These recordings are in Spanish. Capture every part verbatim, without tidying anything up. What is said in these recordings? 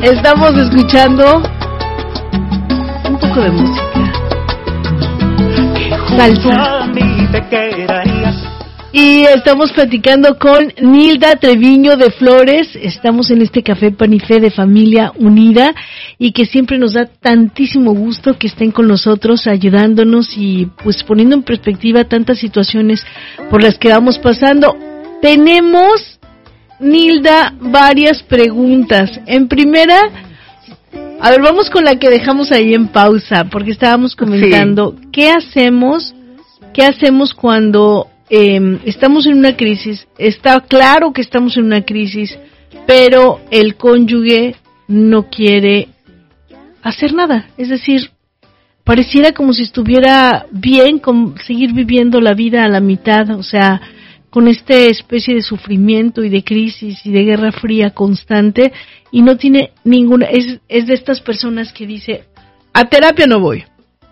Estamos escuchando un poco de música. Salsa. Y estamos platicando con Nilda Treviño de Flores. Estamos en este Café Panifé de Familia Unida y que siempre nos da tantísimo gusto que estén con nosotros ayudándonos y pues poniendo en perspectiva tantas situaciones por las que vamos pasando. Tenemos, Nilda, varias preguntas. En primera, a ver, vamos con la que dejamos ahí en pausa porque estábamos comentando, sí. ¿qué hacemos? ¿Qué hacemos cuando Eh, estamos en una crisis? Está claro que estamos en una crisis, pero el cónyuge no quiere hacer nada. Es decir, pareciera como si estuviera bien con seguir viviendo la vida a la mitad, o sea, con esta especie de sufrimiento y de crisis y de guerra fría constante, y no tiene ninguna, es, es de estas personas que dice, a terapia no voy.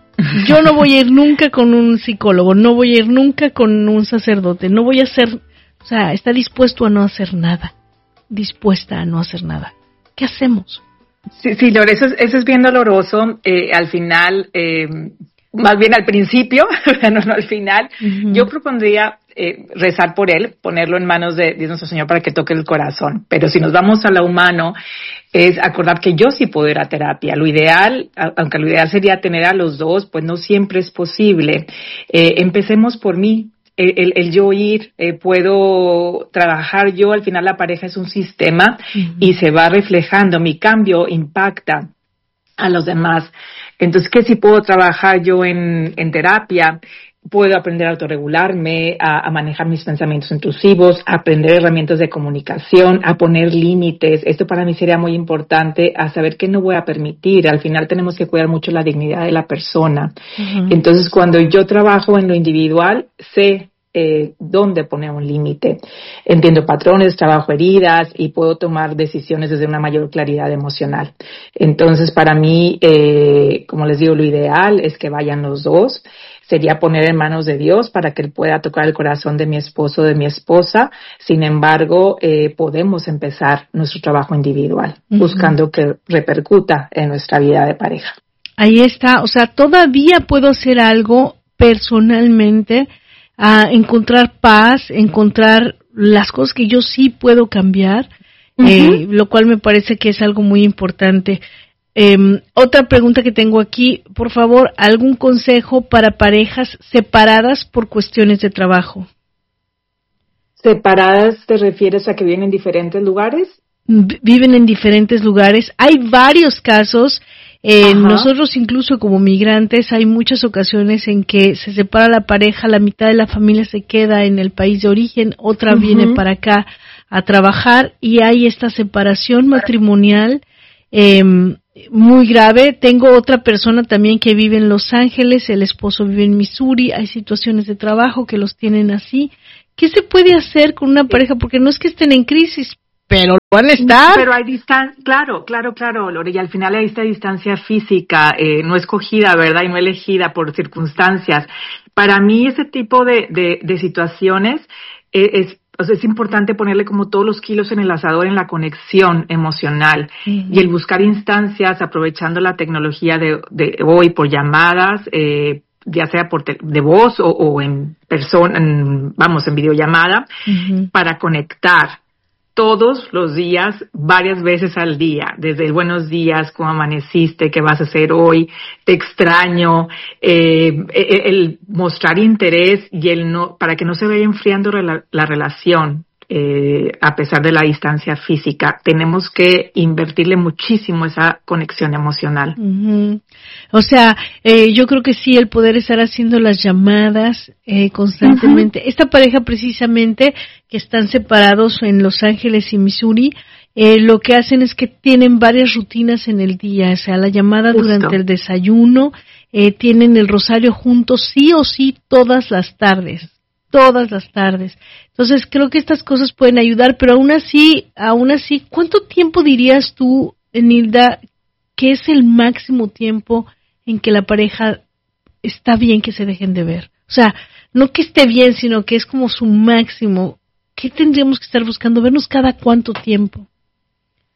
Yo no voy a ir nunca con un psicólogo, no voy a ir nunca con un sacerdote, no voy a hacer, o sea, está dispuesto a no hacer nada, dispuesta a no hacer nada. ¿Qué hacemos? Sí, sí, Lore, eso es, eso es bien doloroso, eh, al final, eh, más bien al principio, no, no al final. Uh-huh. Yo propondría eh, rezar por él, ponerlo en manos de Dios nuestro Señor para que toque el corazón. Pero si nos vamos a lo humano, es acordar que yo sí puedo ir a terapia. Lo ideal, aunque lo ideal sería tener a los dos, pues no siempre es posible. Eh, empecemos por mí. El, el, el yo ir, eh, puedo trabajar yo, al final la pareja es un sistema uh-huh. y se va reflejando. Mi cambio impacta a los demás. Entonces, ¿qué si puedo trabajar yo en, en terapia? Puedo aprender a autorregularme, a, a manejar mis pensamientos intrusivos, a aprender herramientas de comunicación, a poner límites. Esto para mí sería muy importante, a saber qué no voy a permitir. Al final tenemos que cuidar mucho la dignidad de la persona. Uh-huh. Entonces, cuando yo trabajo en lo individual, sé eh, dónde poner un límite. Entiendo patrones, trabajo heridas y puedo tomar decisiones desde una mayor claridad emocional. Entonces, para mí, eh, como les digo, lo ideal es que vayan los dos. Sería poner en manos de Dios para que Él pueda tocar el corazón de mi esposo o de mi esposa. Sin embargo, eh, podemos empezar nuestro trabajo individual, uh-huh. buscando que repercuta en nuestra vida de pareja. Ahí está, o sea, todavía puedo hacer algo personalmente, a encontrar paz, encontrar las cosas que yo sí puedo cambiar, uh-huh. eh, lo cual me parece que es algo muy importante. Eh, otra pregunta que tengo aquí, por favor, ¿algún consejo para parejas separadas por cuestiones de trabajo? ¿Separadas te refieres a que viven en diferentes lugares? V- viven en diferentes lugares. Hay varios casos. Eh, nosotros incluso como migrantes hay muchas ocasiones en que se separa la pareja, la mitad de la familia se queda en el país de origen, otra uh-huh. viene para acá a trabajar y hay esta separación matrimonial eh, muy grave. Tengo otra persona también que vive en Los Ángeles, el esposo vive en Missouri, hay situaciones de trabajo que los tienen así. ¿Qué se puede hacer con una pareja? Porque no es que estén en crisis, pero lo van a estar. Pero hay distancia, claro, claro, claro, Lore, y al final hay esta distancia física, eh, no escogida, ¿verdad? Y no elegida por circunstancias. Para mí ese tipo de, de, de situaciones eh, es, o sea, es importante ponerle como todos los kilos en el asador en la conexión emocional uh-huh. y el buscar instancias aprovechando la tecnología de, de hoy por llamadas, eh, ya sea por te- de voz o, o en persona, en, vamos, en videollamada, uh-huh. para conectar todos los días, varias veces al día, desde el buenos días, cómo amaneciste, qué vas a hacer hoy, te extraño, eh, el, el mostrar interés y el no, para que no se vaya enfriando la, la relación, eh, a pesar de la distancia física. Tenemos que invertirle muchísimo esa conexión emocional. Uh-huh. O sea, eh, yo creo que sí, el poder estar haciendo las llamadas eh, constantemente. Uh-huh. Esta pareja precisamente que están separados en Los Ángeles y Missouri, eh, lo que hacen es que tienen varias rutinas en el día, o sea, la llamada Justo. Durante el desayuno, eh, tienen el rosario juntos sí o sí todas las tardes. todas las tardes. Entonces, creo que estas cosas pueden ayudar, pero aún así, aún así, ¿cuánto tiempo dirías tú, Nilda, que es el máximo tiempo en que la pareja está bien que se dejen de ver? O sea, no que esté bien, sino que es como su máximo. ¿Qué tendríamos que estar buscando? ¿Vernos cada cuánto tiempo?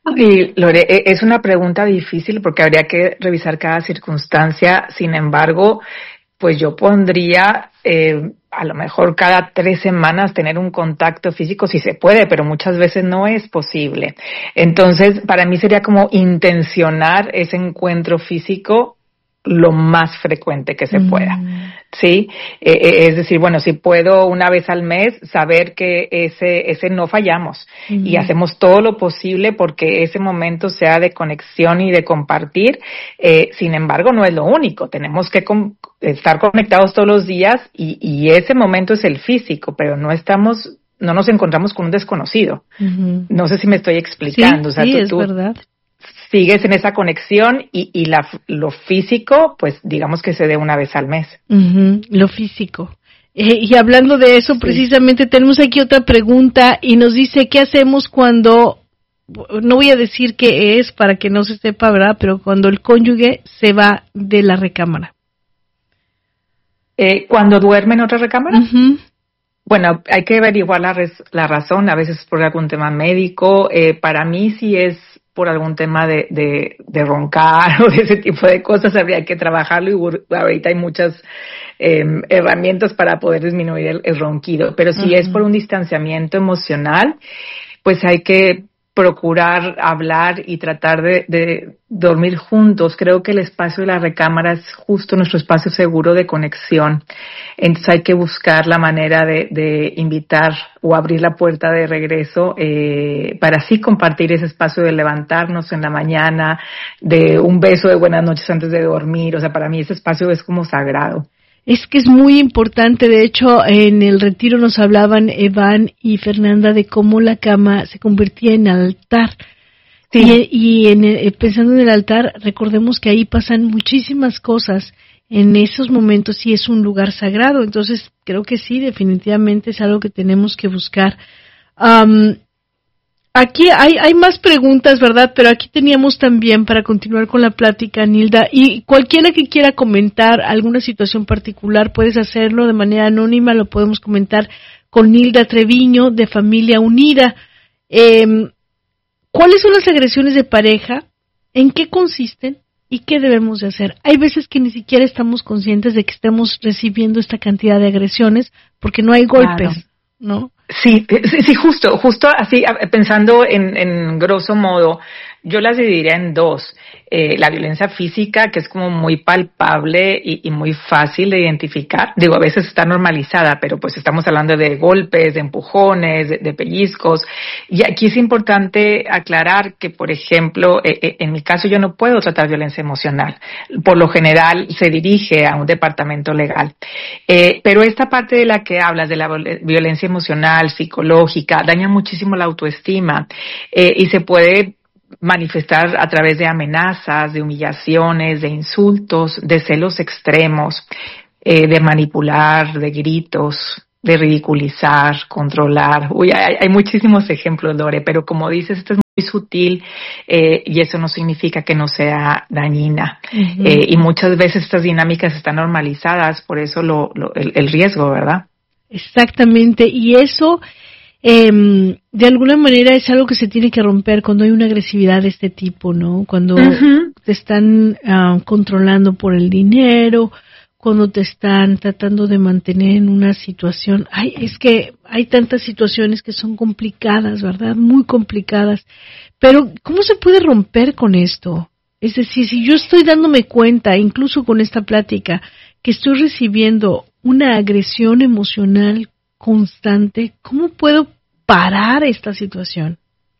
Y Lore, es una pregunta difícil porque habría que revisar cada circunstancia. Sin embargo, pues yo pondría eh, a lo mejor cada tres semanas tener un contacto físico si se puede, pero muchas veces no es posible. Entonces, para mí sería como intencionar ese encuentro físico lo más frecuente que se pueda, mm. ¿sí? Eh, es decir, bueno, si puedo una vez al mes, saber que ese, ese no fallamos mm. y hacemos todo lo posible porque ese momento sea de conexión y de compartir. Eh, sin embargo, no es lo único. Tenemos que com- estar conectados todos los días y, y ese momento es el físico, pero no estamos, no nos encontramos con un desconocido. Mm-hmm. No sé si me estoy explicando. Sí, o sea, sí tú, es tú, verdad. Sigues en esa conexión y, y la, lo físico, pues digamos que se dé una vez al mes. Uh-huh, lo físico. Eh, y hablando de eso, sí. precisamente tenemos aquí otra pregunta y nos dice, ¿qué hacemos cuando, no voy a decir qué es para que no se sepa, ¿verdad? Pero cuando el cónyuge se va de la recámara. Eh, ¿Cuando duerme en otra recámara? Uh-huh. Bueno, hay que averiguar la, res, la razón, a veces por algún tema médico. Eh, para mí sí es por algún tema de, de, de roncar o de ese tipo de cosas, habría que trabajarlo y ahorita hay muchas eh, herramientas para poder disminuir el, el ronquido. Pero si uh-huh. es por un distanciamiento emocional, pues hay que procurar hablar y tratar de, de dormir juntos. Creo que el espacio de la recámara es justo nuestro espacio seguro de conexión. Entonces hay que buscar la manera de, de invitar o abrir la puerta de regreso eh, para así compartir ese espacio de levantarnos en la mañana, de un beso de buenas noches antes de dormir. O sea, para mí ese espacio es como sagrado. Es que es muy importante, de hecho, en el retiro nos hablaban Evan y Fernanda de cómo la cama se convertía en altar. Sí. Y, y en el, pensando en el altar, recordemos que ahí pasan muchísimas cosas en esos momentos y es un lugar sagrado. Entonces, creo que sí, definitivamente es algo que tenemos que buscar. Um, Aquí hay, hay más preguntas, ¿verdad? Pero aquí teníamos también, para continuar con la plática, Nilda, y cualquiera que quiera comentar alguna situación particular, puedes hacerlo de manera anónima, lo podemos comentar con Nilda Treviño, de Familia Unida. Eh, ¿Cuáles son las agresiones de pareja? ¿En qué consisten? ¿Y qué debemos de hacer? Hay veces que ni siquiera estamos conscientes de que estamos recibiendo esta cantidad de agresiones porque no hay golpes, claro. ¿no? Sí, sí, sí, justo, justo así, pensando en, en grosso modo, yo las dividiría en dos. Eh, la violencia física, que es como muy palpable y, y muy fácil de identificar. Digo, a veces está normalizada, pero pues estamos hablando de golpes, de empujones, de, de pellizcos. Y aquí es importante aclarar que, por ejemplo, eh, en mi caso yo no puedo tratar violencia emocional. Por lo general se dirige a un departamento legal. Eh, pero esta parte de la que hablas, de la violencia emocional, psicológica, daña muchísimo la autoestima eh, y se puede manifestar a través de amenazas, de humillaciones, de insultos, de celos extremos, eh, de manipular, de gritos, de ridiculizar, controlar. Uy, hay, hay muchísimos ejemplos, Lore, pero como dices, esto es muy sutil eh, y eso no significa que no sea dañina. Uh-huh. Eh, y muchas veces estas dinámicas están normalizadas, por eso lo, lo, el, el riesgo, ¿verdad? Exactamente, y eso eh, de alguna manera es algo que se tiene que romper cuando hay una agresividad de este tipo, ¿no? Cuando uh-huh. te están uh, controlando por el dinero, cuando te están tratando de mantener en una situación. Ay, es que hay tantas situaciones que son complicadas, ¿verdad? Muy complicadas. Pero, ¿cómo se puede romper con esto? Es decir, si yo estoy dándome cuenta, incluso con esta plática, que estoy recibiendo una agresión emocional constante, ¿cómo puedo parar esta situación?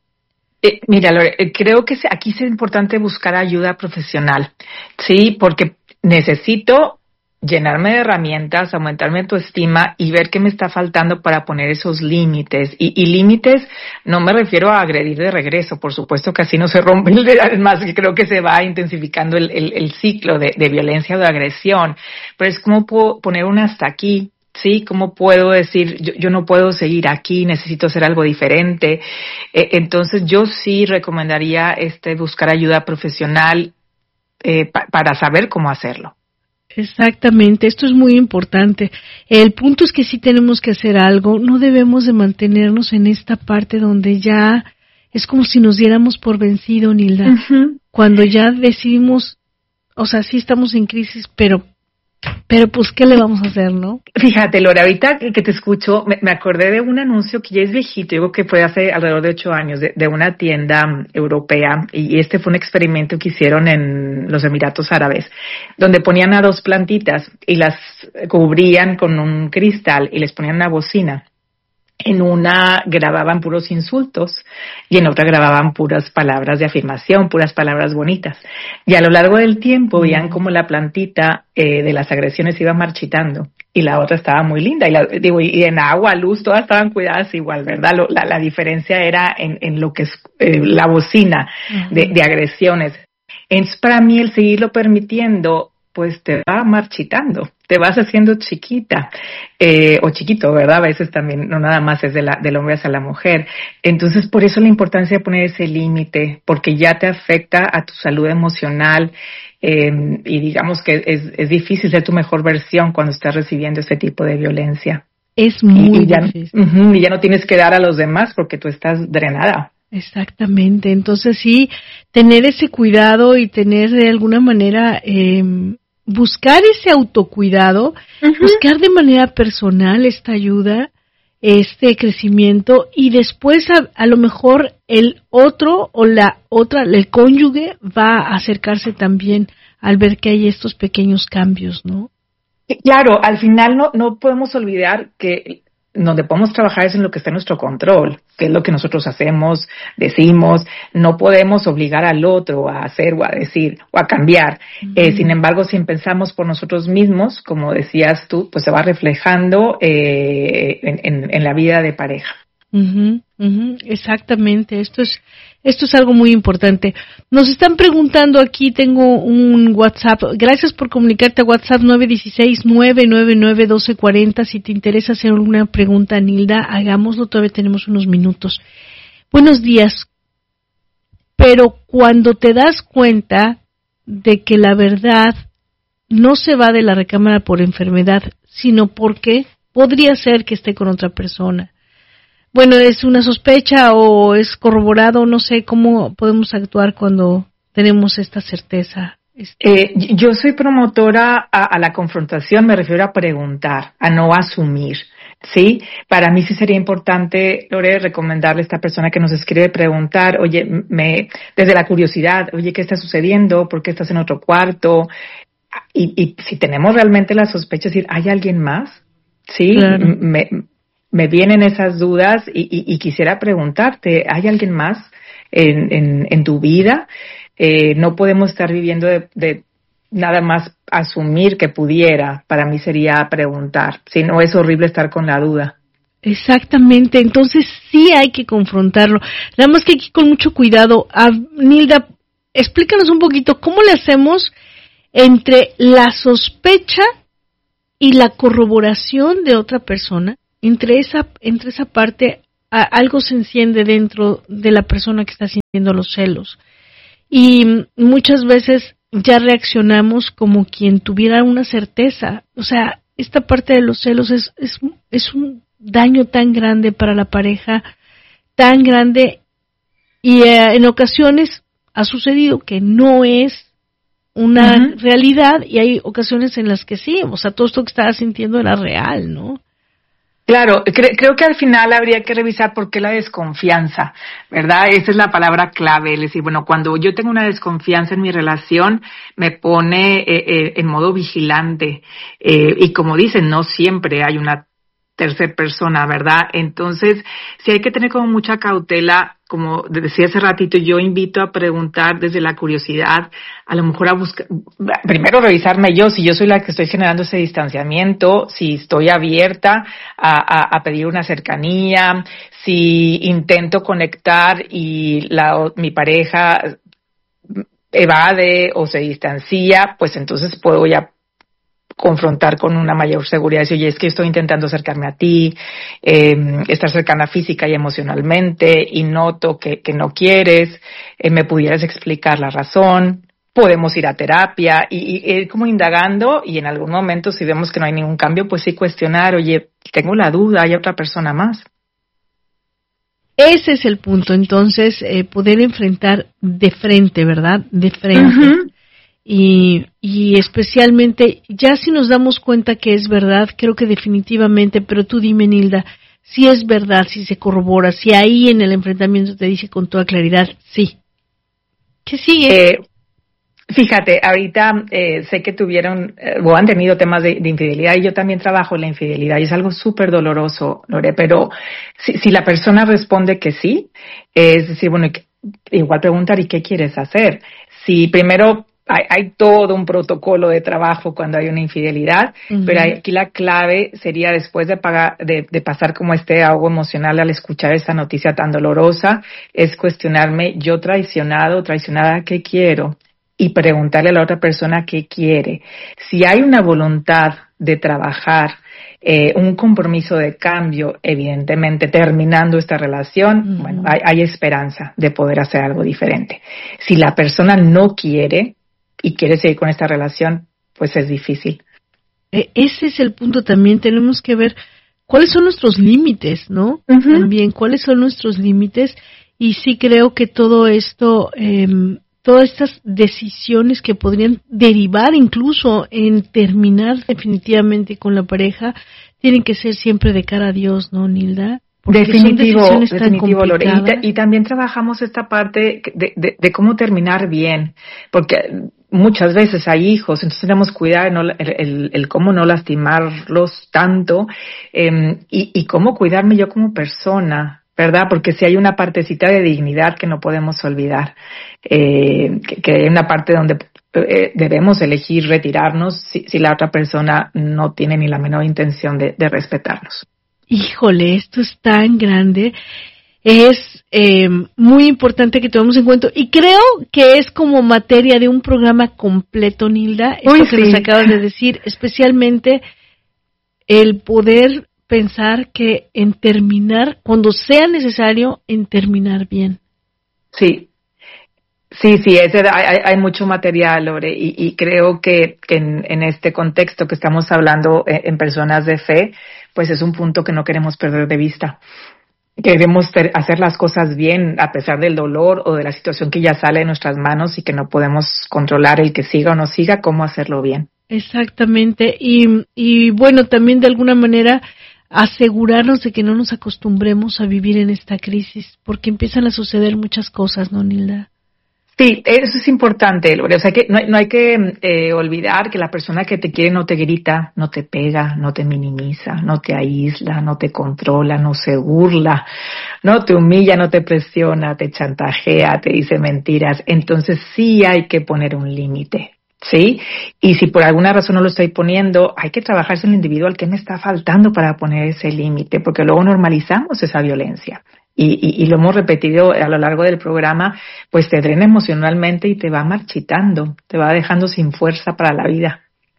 Eh, mira, Lore, eh, creo que aquí es importante buscar ayuda profesional, ¿sí? Porque necesito llenarme de herramientas, aumentar mi autoestima y ver qué me está faltando para poner esos límites. Y, y límites no me refiero a agredir de regreso, por supuesto que así no se rompe, además que creo que se va intensificando el, el, el ciclo de, de violencia o de agresión, pero es cómo puedo poner un hasta aquí. Sí, ¿cómo puedo decir, yo, yo no puedo seguir aquí, necesito hacer algo diferente? Eh, entonces yo sí recomendaría este buscar ayuda profesional eh, pa, para saber cómo hacerlo. Exactamente, esto es muy importante. El punto es que sí tenemos que hacer algo, no debemos de mantenernos en esta parte donde ya es como si nos diéramos por vencido, Nilda. Uh-huh. Cuando ya decidimos, o sea, sí estamos en crisis, pero Pero pues, ¿qué le vamos a hacer, no? Fíjate, Lora, ahorita que te escucho, me, me acordé de un anuncio que ya es viejito, digo que fue hace alrededor de ocho años, de, de una tienda europea, y este fue un experimento que hicieron en los Emiratos Árabes, donde ponían a dos plantitas y las cubrían con un cristal y les ponían una bocina. En una grababan puros insultos y en otra grababan puras palabras de afirmación, puras palabras bonitas. Y a lo largo del tiempo veían como la plantita eh, de las agresiones iba marchitando y la otra estaba muy linda. Y, la, digo, y en agua, luz, todas estaban cuidadas igual, ¿verdad? Lo, la, la diferencia era en, en lo que es eh, la bocina de, de agresiones. Entonces, para mí, el seguirlo permitiendo, pues te va marchitando, te vas haciendo chiquita, eh, o chiquito, ¿verdad? A veces también, no nada más es de la, del hombre hacia la mujer. Entonces, por eso la importancia de poner ese límite, porque ya te afecta a tu salud emocional, eh, y digamos que es, es difícil ser tu mejor versión cuando estás recibiendo este tipo de violencia. Es muy y, y ya, difícil. Uh-huh, y ya no tienes que dar a los demás porque tú estás drenada. Exactamente. Entonces, sí, tener ese cuidado y tener de alguna manera... Eh, buscar ese autocuidado, uh-huh. buscar de manera personal esta ayuda, este crecimiento, y después a, a lo mejor el otro o la otra, el cónyuge va a acercarse también al ver que hay estos pequeños cambios, ¿no? Claro, al final no, no podemos olvidar que donde podemos trabajar es en lo que está en nuestro control, que es lo que nosotros hacemos, decimos. No podemos obligar al otro a hacer o a decir o a cambiar. Uh-huh. Eh, sin embargo, si pensamos por nosotros mismos, como decías tú, pues se va reflejando eh, en, en, en la vida de pareja. Uh-huh, uh-huh, exactamente, esto es esto es algo muy importante. Nos están preguntando aquí, tengo un WhatsApp, gracias por comunicarte a WhatsApp nueve uno seis, nueve nueve nueve, uno dos cuatro cero, si te interesa hacer alguna pregunta, Nilda, hagámoslo, todavía tenemos unos minutos. Buenos días, pero cuando te das cuenta de que la verdad no se va de la recámara por enfermedad, sino porque podría ser que esté con otra persona. Bueno, es una sospecha o es corroborado, no sé cómo podemos actuar cuando tenemos esta certeza. Eh, yo soy promotora a, a la confrontación, me refiero a preguntar, a no asumir, ¿sí? Para mí sí sería importante, Lore, recomendarle a esta persona que nos escribe preguntar, oye, me, desde la curiosidad, oye, ¿qué está sucediendo? ¿Por qué estás en otro cuarto? Y, y si tenemos realmente la sospecha, decir, ¿hay alguien más? ¿Sí? Claro. Me, me vienen esas dudas y, y, y quisiera preguntarte, ¿hay alguien más en, en, en tu vida? Eh, no podemos estar viviendo de, de nada más asumir que pudiera. Para mí sería preguntar. Si no, es horrible estar con la duda. Exactamente, entonces sí hay que confrontarlo. Nada más que aquí con mucho cuidado. Ah, Nilda, explícanos un poquito cómo le hacemos entre la sospecha y la corroboración de otra persona. Entre esa, entre esa parte, a, algo se enciende dentro de la persona que está sintiendo los celos. Y muchas veces ya reaccionamos como quien tuviera una certeza. O sea, esta parte de los celos es, es, es un daño tan grande para la pareja, tan grande, y eh, en ocasiones ha sucedido que no es una uh-huh. realidad, y hay ocasiones en las que sí, o sea, todo esto que estaba sintiendo era real, ¿no? Claro, cre- creo que al final habría que revisar por qué la desconfianza, ¿verdad? Esa es la palabra clave, es decir, bueno, cuando yo tengo una desconfianza en mi relación, me pone eh, eh, en modo vigilante, eh, y como dicen, no siempre hay una tercera persona, ¿verdad? Entonces, sí hay que tener como mucha cautela, como decía hace ratito, yo invito a preguntar desde la curiosidad, a lo mejor a buscar, primero revisarme yo, si yo soy la que estoy generando ese distanciamiento, si estoy abierta a, a, a pedir una cercanía, si intento conectar y la, mi pareja evade o se distancia, pues entonces puedo ya confrontar con una mayor seguridad, decir, oye, es que estoy intentando acercarme a ti, eh, estar cercana física y emocionalmente, y noto que, que no quieres, eh, me pudieras explicar la razón, podemos ir a terapia, y, y ir como indagando, y en algún momento, si vemos que no hay ningún cambio, pues sí cuestionar, oye, tengo la duda, hay otra persona más. Ese es el punto, entonces, eh, poder enfrentar de frente, ¿verdad? De frente. Uh-huh. Y, y especialmente, ya si nos damos cuenta que es verdad, creo que definitivamente, pero tú dime, Nilda, si es verdad, si se corrobora, si ahí en el enfrentamiento te dice con toda claridad, sí. ¿Qué sigue? Eh, fíjate, ahorita eh, sé que tuvieron eh, o han tenido temas de, de infidelidad, y yo también trabajo en la infidelidad y es algo súper doloroso, Lore, pero si, si la persona responde que sí, es decir, bueno, igual preguntar, ¿y qué quieres hacer? Si primero hay, hay todo un protocolo de trabajo cuando hay una infidelidad, uh-huh. pero aquí la clave sería después de, pagar, de, de pasar como este ahogo emocional al escuchar esta noticia tan dolorosa, es cuestionarme, yo traicionado, traicionada, ¿qué quiero? Y preguntarle a la otra persona qué quiere. Si hay una voluntad de trabajar, eh, un compromiso de cambio, evidentemente terminando esta relación, uh-huh. bueno, hay, hay esperanza de poder hacer algo diferente. Si la persona no quiere y quiere seguir con esta relación, pues es difícil. Ese es el punto también, tenemos que ver cuáles son nuestros límites, ¿no? Uh-huh. También, cuáles son nuestros límites, y sí creo que todo esto, eh, todas estas decisiones que podrían derivar incluso en terminar definitivamente con la pareja, tienen que ser siempre de cara a Dios, ¿no, Nilda? Porque definitivo, definitivo, Lore. Y, ta, y también trabajamos esta parte de, de, de cómo terminar bien, porque muchas veces hay hijos, entonces tenemos que cuidar no, el, el, el cómo no lastimarlos tanto, eh, y, y cómo cuidarme yo como persona, ¿verdad? Porque si hay una partecita de dignidad que no podemos olvidar, eh, que, que hay una parte donde eh, debemos elegir retirarnos si, si la otra persona no tiene ni la menor intención de, de respetarnos. Híjole, esto es tan grande, es eh, muy importante que tomemos en cuenta, y creo que es como materia de un programa completo, Nilda, esto Uy, que sí. nos acabas de decir, especialmente el poder pensar que en terminar, cuando sea necesario, en terminar bien. Sí, sí, sí, ese, hay, hay mucho material, Lore, y, y creo que, que en, en este contexto que estamos hablando en, en personas de fe, pues es un punto que no queremos perder de vista. Queremos ter- hacer las cosas bien a pesar del dolor o de la situación que ya sale de nuestras manos y que no podemos controlar el que siga o no siga, cómo hacerlo bien. Exactamente, y, y bueno, también de alguna manera asegurarnos de que no nos acostumbremos a vivir en esta crisis, porque empiezan a suceder muchas cosas, ¿no, Nilda? Sí, eso es importante, Lore. O sea, que no hay, no hay que eh, olvidar que la persona que te quiere no te grita, no te pega, no te minimiza, no te aísla, no te controla, no se burla, no te humilla, no te presiona, te chantajea, te dice mentiras. Entonces sí hay que poner un límite, ¿sí? Y si por alguna razón no lo estoy poniendo, hay que trabajarse en lo individual. ¿Qué me está faltando para poner ese límite? Porque luego normalizamos esa violencia. Y, y, y lo hemos repetido a lo largo del programa, pues te drena emocionalmente y te va marchitando, te va dejando sin fuerza para la vida.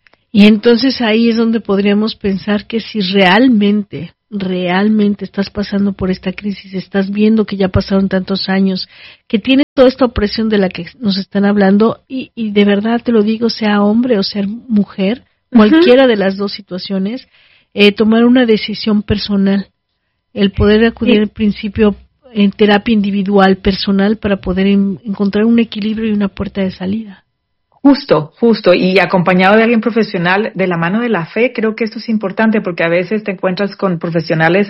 Y entonces ahí es donde podríamos pensar que si realmente, realmente estás pasando por esta crisis, estás viendo que ya pasaron tantos años, que tienes toda esta opresión de la que nos están hablando, y, y de verdad te lo digo, sea hombre o sea mujer, cualquiera uh-huh. de las dos situaciones, eh, tomar una decisión personal. El poder acudir al principio en terapia individual, personal, para poder en, encontrar un equilibrio y una puerta de salida. Justo, justo, y acompañado de alguien profesional de la mano de la fe. Creo que esto es importante porque a veces te encuentras con profesionales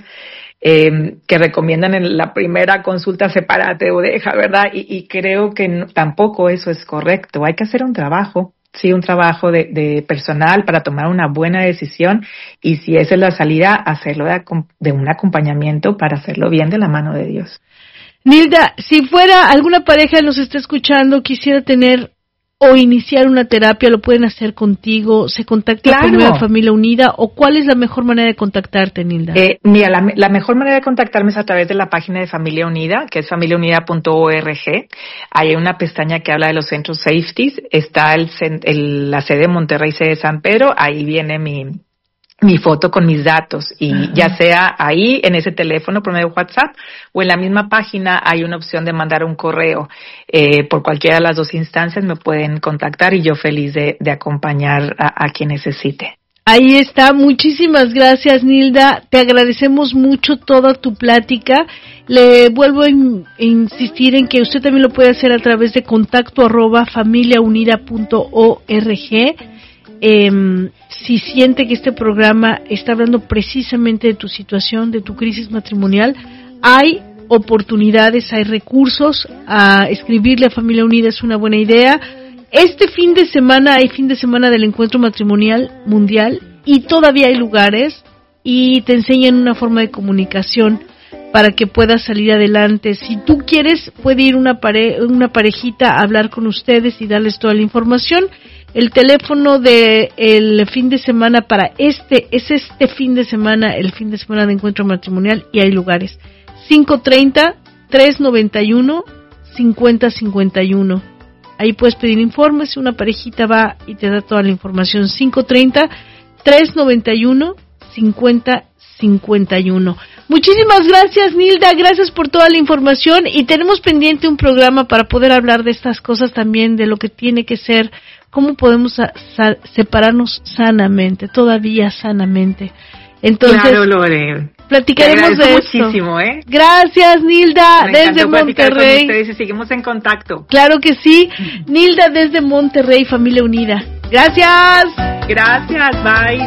eh, que recomiendan en la primera consulta sepárate o deja, ¿verdad? Y, y creo que no, tampoco eso es correcto. Hay que hacer un trabajo. Sí, un trabajo de, de personal para tomar una buena decisión, y si esa es la salida, hacerlo de, de un acompañamiento para hacerlo bien de la mano de Dios. Nilda, si fuera alguna pareja que nos está escuchando, quisiera tener o iniciar una terapia, ¿lo pueden hacer contigo? ¿Se contacta claro. primero a Familia Unida? ¿O cuál es la mejor manera de contactarte, Nilda? Eh, mira, la, la mejor manera de contactarme es a través de la página de Familia Unida, que es familia unida punto org. Ahí hay una pestaña que habla de los centros safeties. Está el, el, la sede de Monterrey, sede de San Pedro. Ahí viene mi... mi foto con mis datos, y uh-huh. ya sea ahí en ese teléfono por medio de WhatsApp o en la misma página hay una opción de mandar un correo. Eh, por cualquiera de las dos instancias me pueden contactar y yo feliz de, de acompañar a, a quien necesite. Ahí está, muchísimas gracias, Nilda, te agradecemos mucho toda tu plática. Le vuelvo a in- insistir en que usted también lo puede hacer a través de contacto arroba familiaunida punto org. Eh, si siente que este programa está hablando precisamente de tu situación, de tu crisis matrimonial, hay oportunidades, hay recursos. A escribirle a Familia Unida es una buena idea. Este fin de semana hay fin de semana del Encuentro Matrimonial Mundial y todavía hay lugares y te enseñan una forma de comunicación para que puedas salir adelante. Si tú quieres, puede ir una, pare- una parejita a hablar con ustedes y darles toda la información. El teléfono de el fin de semana para este, es este fin de semana, el fin de semana de Encuentro Matrimonial y hay lugares. cinco tres cero, tres nueve uno, cinco cero cinco uno. Ahí puedes pedir informes, una parejita va y te da toda la información. cinco tres cero, tres nueve uno, cinco cero cinco uno. Muchísimas gracias, Nilda, gracias por toda la información y tenemos pendiente un programa para poder hablar de estas cosas también, de lo que tiene que ser, cómo podemos a, sa, separarnos sanamente, todavía sanamente. Entonces, claro, Lore. Platicaremos de esto. Muchísimo, ¿eh? Gracias, Nilda, Me desde Monterrey. Con ustedes y seguimos en contacto. Claro que sí. Nilda desde Monterrey, Familia Unida. Gracias. Gracias, bye.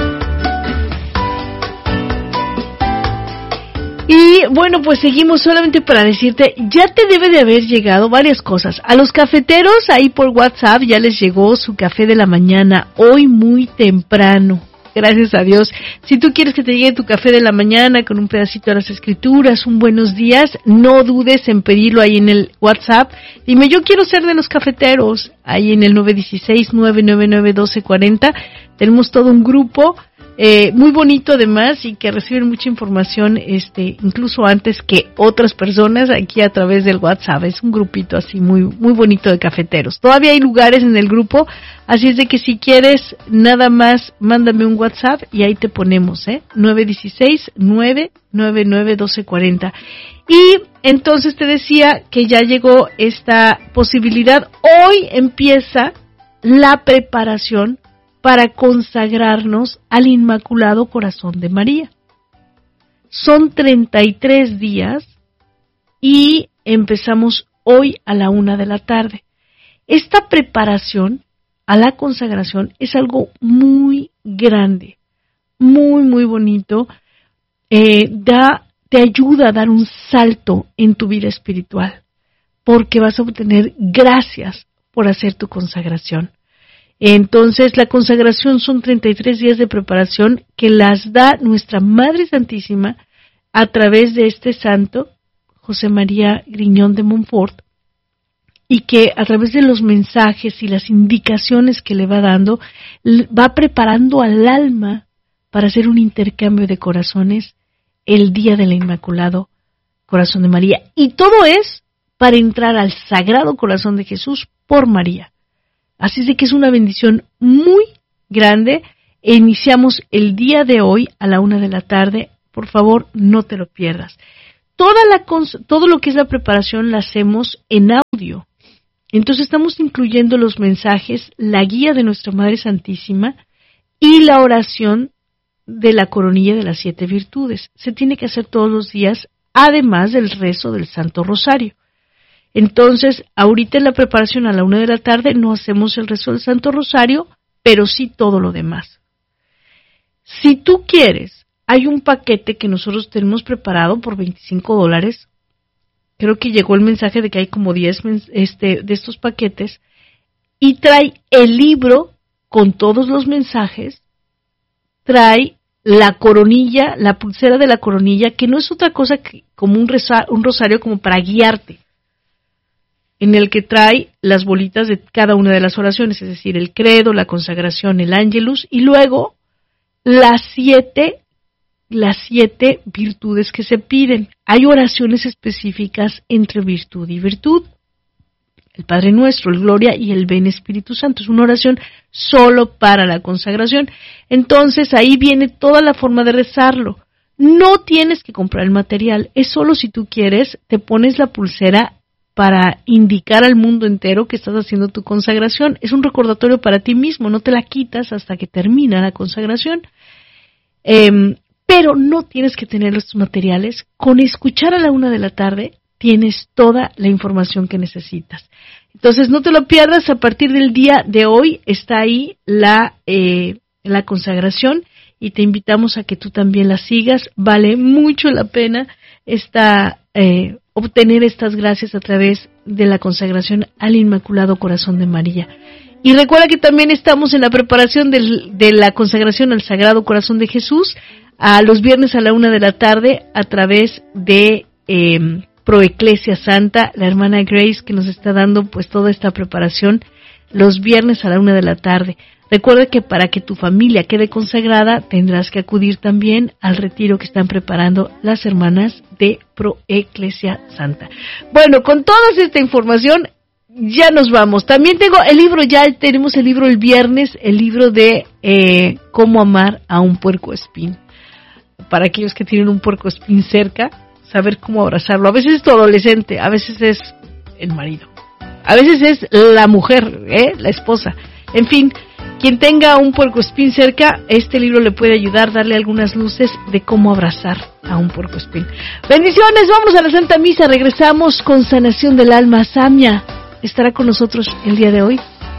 Y bueno, pues seguimos solamente para decirte, ya te debe de haber llegado varias cosas. A los cafeteros ahí por WhatsApp ya les llegó su café de la mañana, hoy muy temprano. Gracias a Dios. Si tú quieres que te llegue tu café de la mañana con un pedacito de las escrituras, un buenos días, no dudes en pedirlo ahí en el WhatsApp. Dime, yo quiero ser de los cafeteros. Ahí en el nueve uno seis, nueve nueve nueve, uno dos cuatro cero. Tenemos todo un grupo eh, muy bonito además y que reciben mucha información, este, incluso antes que otras personas aquí a través del WhatsApp. Es un grupito así muy, muy bonito de cafeteros. Todavía hay lugares en el grupo, así es de que si quieres nada más mándame un WhatsApp y ahí te ponemos, ¿eh? nueve uno seis, nueve nueve nueve, uno dos cuatro cero. Y entonces te decía que ya llegó esta posibilidad. Hoy empieza la preparación para consagrarnos al Inmaculado Corazón de María. Son treinta y tres días y empezamos hoy a la una de la tarde. Esta preparación a la consagración es algo muy grande, muy, muy bonito. Eh, da, te ayuda a dar un salto en tu vida espiritual, porque vas a obtener gracias por hacer tu consagración. Entonces, la consagración son treinta y tres días de preparación que las da nuestra Madre Santísima a través de este santo, José María Griñón de Montfort, y que a través de los mensajes y las indicaciones que le va dando, va preparando al alma para hacer un intercambio de corazones el día del Inmaculado Corazón de María. Y todo es para entrar al Sagrado Corazón de Jesús por María. Así es de que es una bendición muy grande. E iniciamos el día de hoy a la una de la tarde. Por favor, no te lo pierdas. Toda la todo lo que es la preparación la hacemos en audio. Entonces estamos incluyendo los mensajes, la guía de nuestra Madre Santísima y la oración de la coronilla de las siete virtudes. Se tiene que hacer todos los días, además del rezo del Santo Rosario. Entonces, ahorita en la preparación a la una de la tarde no hacemos el rezo del Santo Rosario, pero sí todo lo demás. Si tú quieres, hay un paquete que nosotros tenemos preparado por veinticinco dólares. Creo que llegó el mensaje de que hay como diez este, de estos paquetes. Y trae el libro con todos los mensajes. Trae la coronilla, la pulsera de la coronilla, que no es otra cosa que como un, reza, un rosario como para guiarte, en el que trae las bolitas de cada una de las oraciones, es decir, el credo, la consagración, el ángelus, y luego las siete, las siete virtudes que se piden. Hay oraciones específicas entre virtud y virtud. El Padre Nuestro, el Gloria y el Ven Espíritu Santo. Es una oración solo para la consagración. Entonces ahí viene toda la forma de rezarlo. No tienes que comprar el material, es solo si tú quieres, te pones la pulsera para indicar al mundo entero que estás haciendo tu consagración. Es un recordatorio para ti mismo, no te la quitas hasta que termina la consagración. Eh, pero no tienes que tener los materiales. Con escuchar a la una de la tarde tienes toda la información que necesitas. Entonces no te lo pierdas, a partir del día de hoy está ahí la, eh, la consagración y te invitamos a que tú también la sigas. Vale mucho la pena esta eh, obtener estas gracias a través de la consagración al Inmaculado Corazón de María. Y recuerda que también estamos en la preparación del, de la consagración al Sagrado Corazón de Jesús a los viernes a la una de la tarde a través de eh, Proeclesia Santa, la hermana Grace que nos está dando pues toda esta preparación los viernes a la una de la tarde. Recuerda que para que tu familia quede consagrada tendrás que acudir también al retiro que están preparando las hermanas de Proeclesia Santa. Bueno, con toda esta información ya nos vamos. También tengo el libro, ya tenemos el libro el viernes, el libro de eh, cómo amar a un puercoespín. Para aquellos que tienen un puercoespín cerca, saber cómo abrazarlo. A veces es tu adolescente, a veces es el marido, a veces es la mujer, ¿eh? la esposa. En fin, quien tenga un puercoespín cerca, este libro le puede ayudar, darle algunas luces de cómo abrazar a un puercoespín. Bendiciones, vamos a la Santa Misa, regresamos con sanación del alma. Samia estará con nosotros el día de hoy.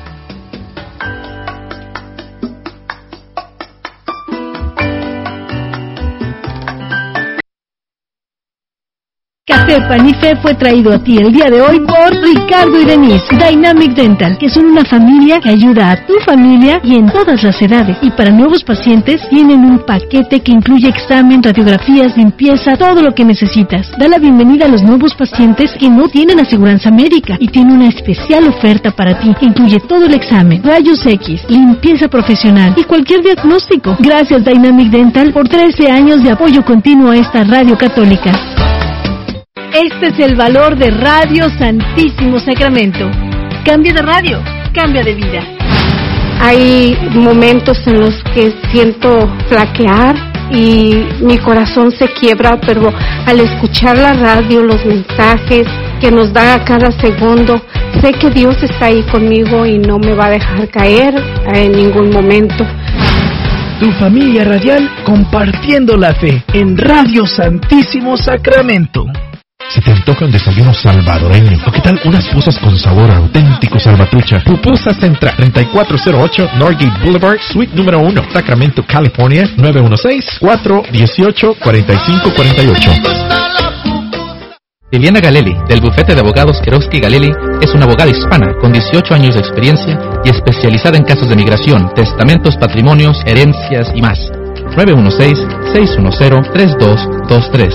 Café Panife fue traído a ti el día de hoy por Ricardo y Denise, Dynamic Dental, que son una familia que ayuda a tu familia y en todas las edades. Y para nuevos pacientes tienen un paquete que incluye examen, radiografías, limpieza, todo lo que necesitas. Da la bienvenida a los nuevos pacientes que no tienen aseguranza médica y tiene una especial oferta para ti que incluye todo el examen, rayos X, limpieza profesional y cualquier diagnóstico. Gracias Dynamic Dental por trece años de apoyo continuo a esta radio católica. Este es el valor de Radio Santísimo Sacramento. Cambia de radio, cambia de vida. Hay momentos en los que siento flaquear y mi corazón se quiebra, pero al escuchar la radio, los mensajes que nos da a cada segundo, sé que Dios está ahí conmigo y no me va a dejar caer en ningún momento. Tu familia radial compartiendo la fe en Radio Santísimo Sacramento. ¿Se te antoja un desayuno salvadoreño? ¿O qué tal unas pupusas con sabor auténtico salvatrucha? Pupusas Central, treinta y cuatro cero ocho Norgate Boulevard, Suite número uno, Sacramento, California, nueve uno seis, cuatro uno ocho, cuatro cinco cuatro ocho. Liliana Galelli, del bufete de abogados Kerowski Galelli, es una abogada hispana con dieciocho años de experiencia y especializada en casos de migración, testamentos, patrimonios, herencias y más. nueve uno seis, seis uno cero, tres dos dos tres.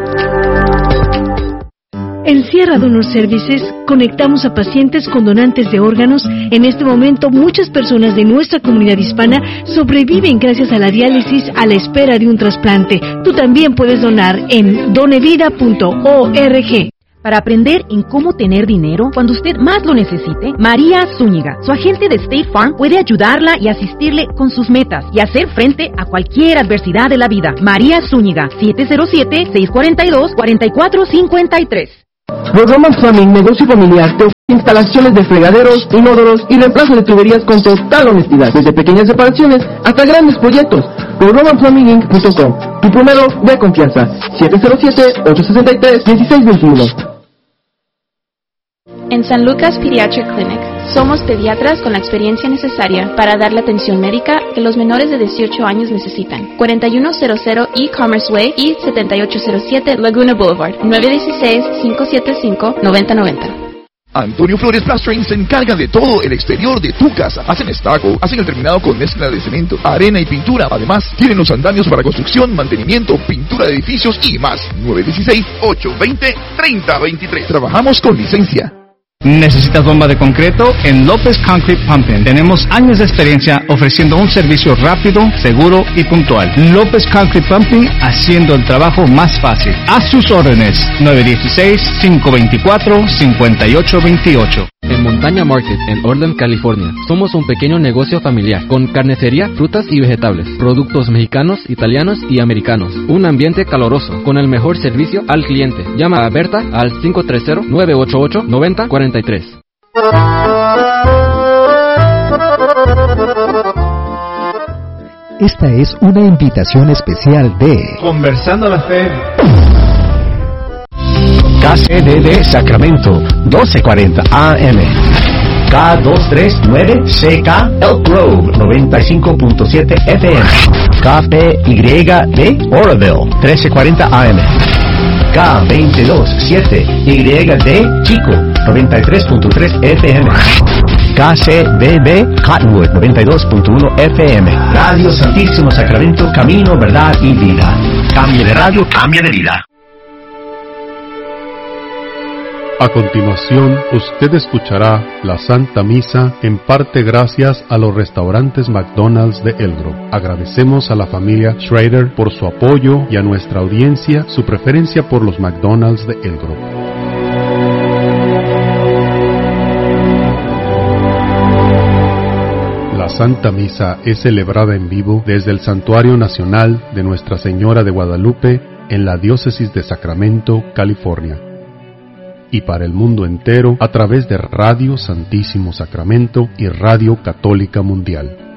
En Sierra Donor Services conectamos a pacientes con donantes de órganos. En este momento, muchas personas de nuestra comunidad hispana sobreviven gracias a la diálisis a la espera de un trasplante. Tú también puedes donar en donevida punto org. Para aprender en cómo tener dinero cuando usted más lo necesite, María Zúñiga, su agente de State Farm, puede ayudarla y asistirle con sus metas y hacer frente a cualquier adversidad de la vida. María Zúñiga, siete cero siete, seis cuatro dos, cuatro cuatro cinco tres. Los Roman Plumbing, negocio familiar, te ofrece instalaciones de fregaderos, inódoros y reemplazo de tuberías con total honestidad, desde pequeñas reparaciones hasta grandes proyectos. Por roman plumbing inc punto com, tu primero de confianza, siete cero siete, ocho seis tres, uno seis dos uno. En San Lucas Pediatric Clinic, somos pediatras con la experiencia necesaria para dar la atención médica que los menores de dieciocho años necesitan. cuarenta y uno cero cero E-Commerce Way y setenta y ocho cero siete Laguna Boulevard, nueve uno seis, cinco siete cinco, nueve cero nueve cero. Antonio Flores Plastering se encarga de todo el exterior de tu casa. Hacen estucco, hacen el terminado con mezcla de cemento, arena y pintura. Además, tienen los andamios para construcción, mantenimiento, pintura de edificios y más. nueve uno seis, ocho dos cero, tres cero dos tres. Trabajamos con licencia. ¿Necesitas bomba de concreto? En López Concrete Pumping tenemos años de experiencia ofreciendo un servicio rápido, seguro y puntual. López Concrete Pumping, haciendo el trabajo más fácil. A sus órdenes, nueve uno seis, cinco dos cuatro, cinco ocho dos ocho. Montaña Market en Orland, California. Somos un pequeño negocio familiar con carnicería, frutas y vegetales, productos mexicanos, italianos y americanos. Un ambiente caloroso con el mejor servicio al cliente. Llama a Berta al cinco tres cero, nueve ocho ocho, nueve cero cuatro tres. Esta es una invitación especial de Conversando la Fe. K C D D Sacramento, doce cuarenta A M. K doscientos treinta y nueve C K Elk Grove, noventa y cinco punto siete F M. K P Y D Oroville, trece cuarenta A M. K veintidós siete Y D Chico, noventa y tres punto tres F M. K C D B Cottonwood, noventa y dos punto uno F M. Radio Santísimo Sacramento, camino, verdad y vida. Cambia de radio, cambia de vida. A continuación, usted escuchará la Santa Misa, en parte gracias a los restaurantes McDonald's de Elk Grove. Agradecemos a la familia Schrader por su apoyo y a nuestra audiencia su preferencia por los McDonald's de Elk Grove. La Santa Misa es celebrada en vivo desde el Santuario Nacional de Nuestra Señora de Guadalupe en la Diócesis de Sacramento, California, y para el mundo entero a través de Radio Santísimo Sacramento y Radio Católica Mundial.